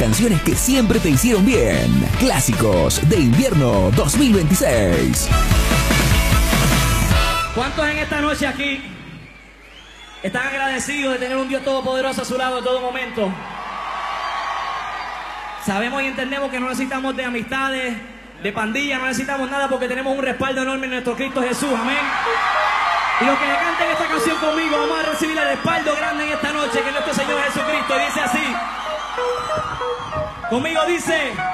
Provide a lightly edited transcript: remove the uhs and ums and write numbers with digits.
canciones que siempre te hicieron bien. Clásicos de invierno 2026. ¿Cuántos en esta noche aquí están agradecidos de tener un Dios todopoderoso a su lado en todo momento? Sabemos y entendemos que no necesitamos de amistades, de pandillas, no necesitamos nada porque tenemos un respaldo enorme en nuestro Cristo Jesús, amén. Y los que canten esta canción conmigo, vamos a recibir el respaldo grande en esta noche que es nuestro Señor Jesucristo. Y dice así, conmigo dice...